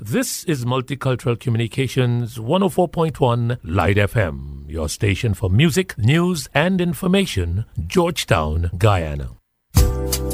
This is Multicultural Communications 104.1 Light FM, your station for music, news, and information, Georgetown, Guyana.